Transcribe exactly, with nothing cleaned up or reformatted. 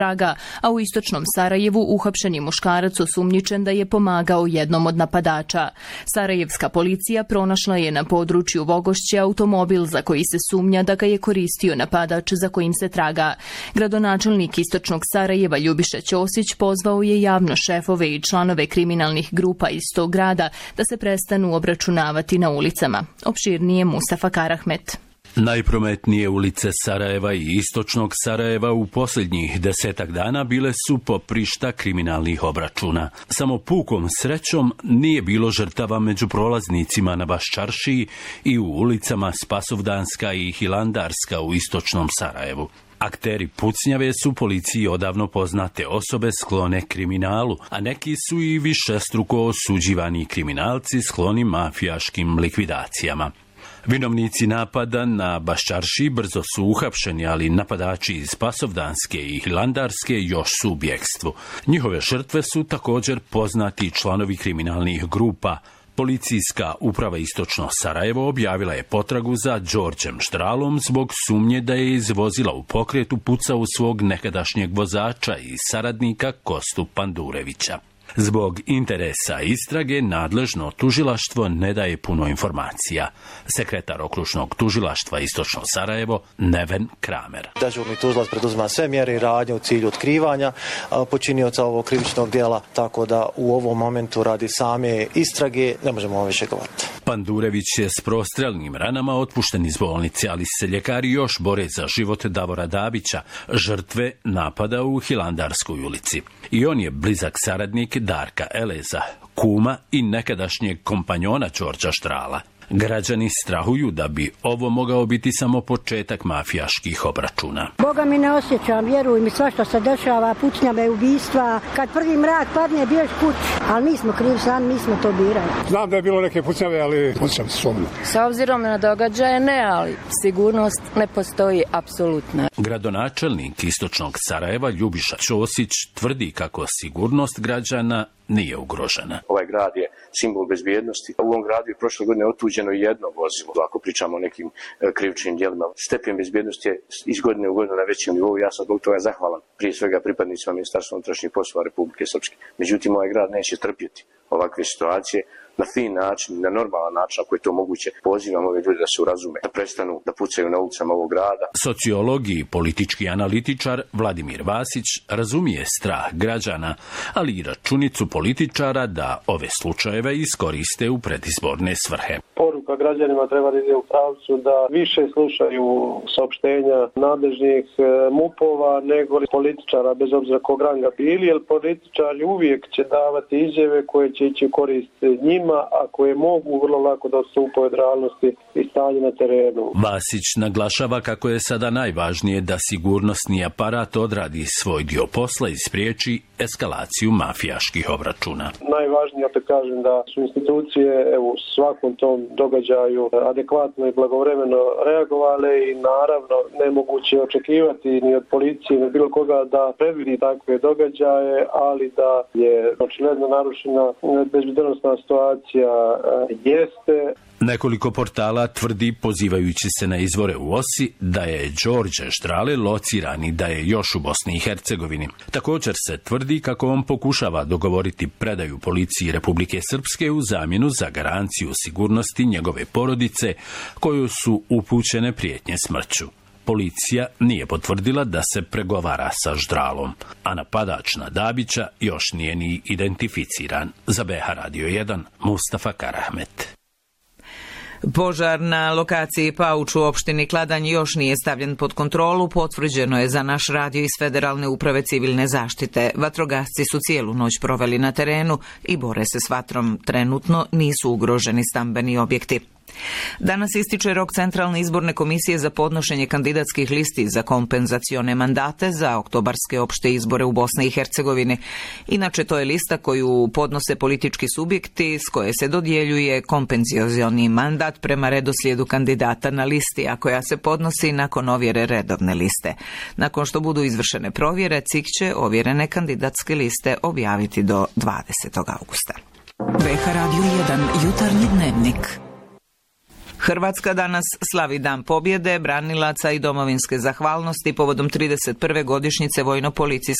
traga, a u istočnom Sarajevu uhapšen je muškarac osumnjičen da je pomagao jednom od napadača. Sarajevska policija pronašla je na području Vogošće automobil za koji se sumnja da ga je koristio napadač za kojim se traga. Gradonačelnik istočnog Sarajeva Ljubiša Ćosić pozvao je javno šefove i članove kriminalnih grupa iz tog grada da se prestanu obračunavati na ulicama. Opširnije Mustafa Karahmet. Najprometnije ulice Sarajeva i istočnog Sarajeva u posljednjih desetak dana bile su poprišta kriminalnih obračuna. Samo pukom srećom nije bilo žrtava među prolaznicima na Baščaršiji i u ulicama Spasovdanska i Hilandarska u istočnom Sarajevu. Akteri pucnjave su policiji odavno poznate osobe sklone kriminalu, a neki su i višestruko osuđivani kriminalci skloni mafijaškim likvidacijama. Vinovnici napada na Baščarši brzo su uhapšeni, ali napadači iz Spasovdanske i Hilandarske još su u bjegstvu. Njihove žrtve su također poznati članovi kriminalnih grupa. Policijska uprava Istočno Sarajevo objavila je potragu za Đorđem Štralom zbog sumnje da je iz vozila u pokretu pucao svog nekadašnjeg vozača i saradnika Kostu Pandurevića. Zbog interesa istrage nadležno tužilaštvo ne daje puno informacija. Sekretar okružnog tužilaštva Istočno Sarajevo Neven Kramer. Dežurni tužilac preduzima sve mjere i radnje u cilju otkrivanja počinioca ovog krivičnog djela, tako da u ovom momentu radi same istrage ne možemo više govoriti. Pandurević je s prostrelnim ranama otpušten iz bolnice, ali se ljekari još bore za život Davora Dabića, žrtve napada u Hilandarskoj ulici. I on je blizak saradnik Darka Eleza, kuma i nekadašnjeg kompanjona Đorđa Štrala. Građani strahuju da bi ovo mogao biti samo početak mafijaških obračuna. Boga mi ne osjećam, vjeruj mi, sva što se dešava, pucnjave, ubistva. Kad prvi mrak padne, biješ kući. Ali mi smo krivi sami, mi smo to birali. Znam da je bilo neke pucnjave, ali pucnjam se sumnju. S obzirom na događaje ne, ali sigurnost ne postoji apsolutno. Gradonačelnik istočnog Sarajeva Ljubiša Ćosić tvrdi kako sigurnost građana nije ugrožena. Ovaj grad je simbol bezbjednosti. U ovom gradu je prošle godine otuđeno jedno vozilo. Ako pričamo o nekim krivičnim djelima, stepen bezbjednosti je iz godine u godinu na većem nivou. Ja sam zbog toga zahvalan prije svega pripadnicima Ministarstva unutrašnjih poslova Republike Srpske. Međutim, ovaj grad neće trpjeti ovakve situacije. Na fin način, na normalan način, ako je to moguće, pozivam ove ljude da se urazume, da prestanu da pucaju na ulicama ovog grada. Sociolog i politički analitičar Vladimir Vasić razumije strah građana, ali i računicu političara da ove slučajeve iskoriste u predizborne svrhe. Poruka građanima treba da ide u pravcu da više slušaju saopštenja nadležnih mupova nego političara, bez obzira kog ranga bili, jer političari uvijek će davati izjave koje će ići u korist njima, a koje mogu vrlo lako da odstupaju od realnosti i stanje na terenu. Vasić naglašava kako je sada najvažnije da sigurnosni aparat odradi svoj dio posla i spriječi eskalaciju mafijaških obračuna. Najvažnije, opet kažem, da su institucije evo, u svakom tom događaju adekvatno i blagovremeno reagovale i naravno nemoguće očekivati ni od policije ni bilo koga da predvidi takve događaje, ali da je očigledno narušena bezbednosna situacija jeste. Nekoliko portala tvrdi, pozivajući se na izvore u Osi, da je Đorđe Štrale lociran i da je još u Bosni i Hercegovini. Također se tvrdi kako on pokušava dogovoriti predaju policiji Republike Srpske u zamjenu za garanciju sigurnosti njegove porodice, koju su upućene prijetnje smrću. Policija nije potvrdila da se pregovara sa Ždralom, a napadač na Dabića još nije ni identificiran. Za B H Radio jedan, Mustafa Karahmet. Požar na lokaciji Pauč u opštini Kladanj još nije stavljen pod kontrolu, potvrđeno je za naš radio iz Federalne uprave civilne zaštite. Vatrogasci su cijelu noć proveli na terenu i bore se s vatrom. Trenutno nisu ugroženi stambeni objekti. Danas ističe rok Centralne izborne komisije za podnošenje kandidatskih listi za kompenzacione mandate za oktobarske opšte izbore u Bosni i Hercegovini. Inače, to je lista koju podnose politički subjekti s koje se dodjeljuje kompenzacioni mandat prema redoslijedu kandidata na listi, a koja se podnosi nakon ovjere redovne liste. Nakon što budu izvršene provjere, C I K će ovjerene kandidatske liste objaviti do dvadesetog augusta. B H Radio jedan, jutarnji dnevnik. Hrvatska danas slavi Dan pobjede, branilaca i domovinske zahvalnosti povodom trideset prve godišnjice vojno-policijske